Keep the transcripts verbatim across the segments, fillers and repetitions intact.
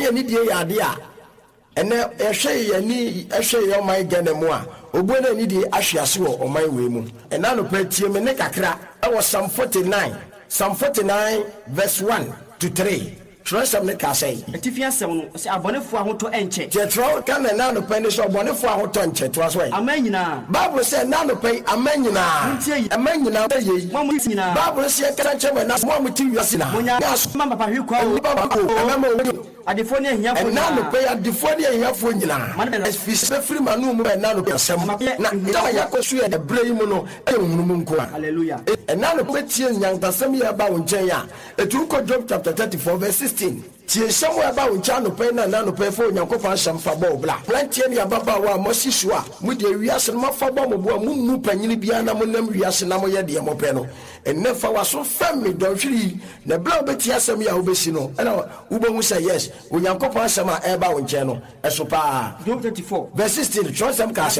ne ni die ya de a ene ehwe ye ni ehwe ye oman gane mu a obuo na ni die ahwease wo oman we mu ena no patie me ne kakra e wo Psalm forty-nine Psalm forty-nine verse one to three. Trust me ka say etifia sem no se abonefo ahoto enche je tro ka na na no pen so abonefo ahoto enche to aso amanyina Bible say na no pen amanyina amanyina ye mo mo nyina Bible say ka nche me na mo mo ti wiase na monya mama papa hwe kwa o adefo ne hiafo na no pen adefo ne hiafo nyina especially free manu mu na no pen sem na da ya kosu ye de brei mu no e hunu mu nko hallelujah na no pen tie nyantasem ya ba wo nchen ya etu ko Job chapter thirty-four verse sixteen. Tie somewhere about Unchano Pen and Nano Pen for Yankofa Sam Fabo Black. Plenty of Baba Mosisua, with the Rias and Mafabo, Munu Penny Biana Munam Rias and Namoya Diamopeno. And never was so family, don't you? The blow Betiasamia Obesino. And Uba will say yes, when Yankofa Sama Eba Unchano, Esopa. Job thirty-four, verse sixteen, Johnson Casa.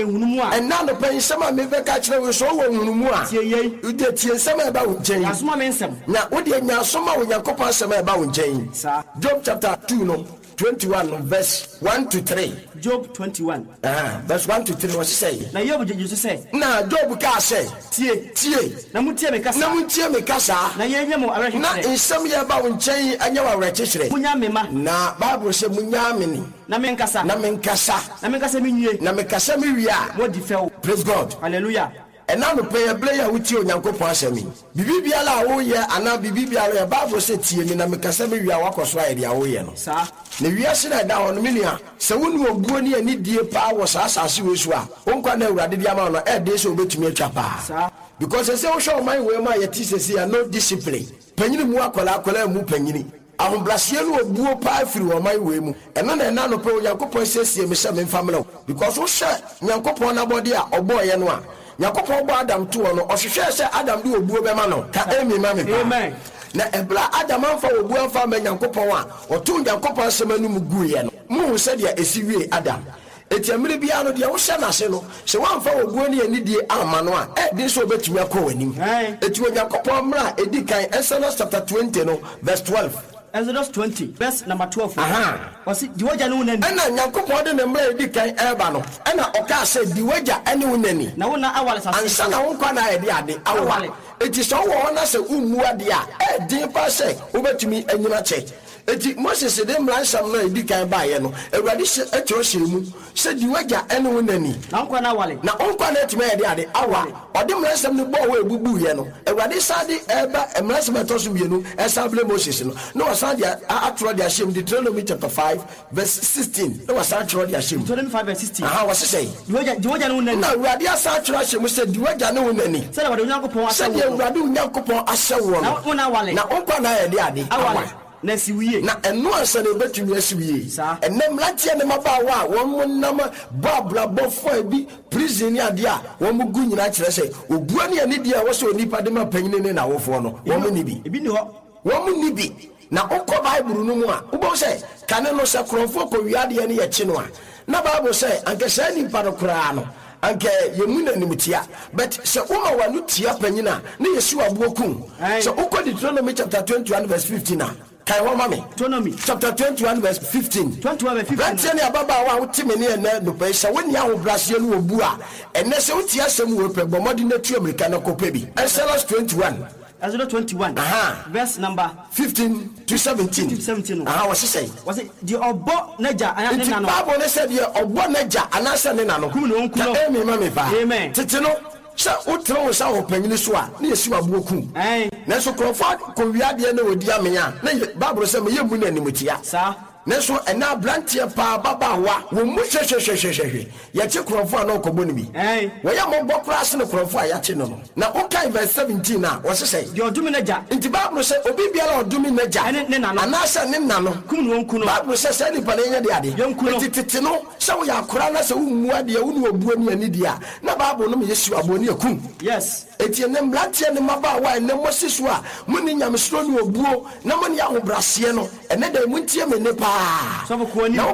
And Nano Pen Sama Meva catch them with so Unumua. You did see some about Jane. As my mention. Now, what do you know? Some of Yankofa Sama about Jane. Job chapter two, no, twenty-one, verse one to three. Job twenty-one. Ah, verse one to three. What you say? Now, Job, you say. Now, Job can say, Tie, Tie. Namutia me casa. Namutia me casa. Na yenye mo arrange. Na in some year about chain and your registry. Munya me ma. Na Bible say munya mini. Na men casa. Na men casa. Na men casa minye. Na me casa mi wia. What defel? Praise God. Hallelujah. And now the player player with you Yankopon asemi. Bibi biala wo ye ana bibi biala Bible say tie me na me kasa me wia wakoso aye dia wo ye no. Sa na wiase na da hono minia se wonu oguo ni ani die pa wo sa asase we so a onkwa na awurade dia ma no e de se obetumi atwa pa. Sa because say wo show man we ma ye ti sesi ya no discipline. Panyini mu akola akola mu panyini. Ahombrasie no obuo pa afiri wo man we mu. Eno na na no pe Yankopon sesie me se me family because wo hye Yankopon na body a oboye no a Yakopon bo Adam to no ohwehwe se Adam de obuo be ma no ka emi ma me pa amen na ebla Adam anfa obuo anfa ma Yakopon a oto Yakopon semanu mu guye no mu se de esiwie Adam etiamire bia no de wo hye na se no se wanfa obuo ne ani die ama no a e de so obetumi akọ wanim etiwo Yakopon mra edikan Exodus chapter twenty no verse twelve. Exodus twenty, verse number twelve. Aha. Was it Diwaja no nani? Ena Yakopon de nemra edikan eba no. Ena oka se Diwaja ene unani. Na wona awale sa. Ansa na won kwa na ade ade awale. Eti so wo na se umu ade a e din pa se obetumi anyina che. Eti Moses de mlansam na edikan ba ye no. Ewrade se etro shemu se Diwaja ene unani. Na won kwa na awale. Na won kwa na etime ade ade awale. Ode mlansam ne bo wo ebubu ye no. Ewrade sade eba mlansam etoso bienu esable Moses no. No Sadia atro dia shem Deuteronomy chapter five verse sixteen. No was atro dia shem Deuteronomy five verse sixteen. Aha was say Diwaja Diwaja no nani. Na Awurade asa atro shem say Diwaja no nani. Say Awurade Nyankopon asa wo. Say Awurade Nyankopon asa wo. Na wona wale. Na onko na ye de ade. Awale. Na siwiye. Na eno ansa na betumi asiwiye. Enem latie ne mabawa won monam babla bofo bi prison ni ade a won mu gu nyina kire say obuo ne ani dia wo so onipa de ma panyine ne na wofo no. Won mu ni bi. Ebi ni ho. Won mu ni bi. Na okọ Bible no mu a ubo say kane no se kronfo ko wiade ne ye chi no a na Bible say anke sa ni pa no kra no anke yemu na nimtia but se uma wanu tia panyina na yesu abuokum so ukọ Deuteronomy chapter twenty-one verse fifteen na kai wo mame Deuteronomy chapter twenty-one verse fifteen twenty-one verse fifteen right ne ababa wa wotime ne na no pe se woni ahobrase no obu a enne se wotia asem wo pe bomodi na tu America na kopa bi Exodus twenty-one Exodus twenty-one, uh-huh. Verse number fifteen to seventeen. fifteen to seventeen. Ah, what's it say? Was it the obo neja anase nano? Bible ne said the obo neja anase nano. Kum no nkuno. Amen, mama pa. Amen. Titino, sa utro sa opanyini so a na yesi abuokum. Eh. Na so krofo ko wiade na odi amenya. Na Bible say me yemu na animtia. Sa Neso ena blantie pa baba wa wo mu hwehwehwehwehwe ya che krofo na okobo ni bi eh wo ya mo bokra ase ne krofo a ya che no na okay verse seventeen na wo se say the odumi naja nti Bible say obi biala odumi naja ne nano anasa ne nano kum no nku no Bible say say ni pa na nya de ade nti tete no se wo ya kora na se wo mu ade wo no obuo ni ani dia na Bible no me yesu abo ni akum yes eti ne blantie ne maba wa ne Moses wa mu ni nyamsro ni obuo na mo ni ahobrase no ene da mu ntie me ne pa so